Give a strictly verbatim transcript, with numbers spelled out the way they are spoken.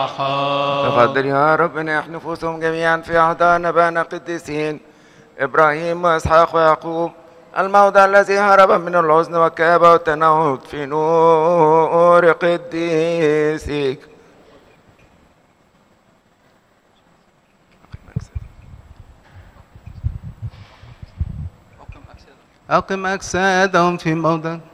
تفضل يا رب نح نفوسهم جميعا في أحضان نبانا قديسين إبراهيم وإسحاق ويعقوب، الموضع الذي هرب من الحزن والكآبة والتنهد في نور قديسك. أقم أجسادهم في موضع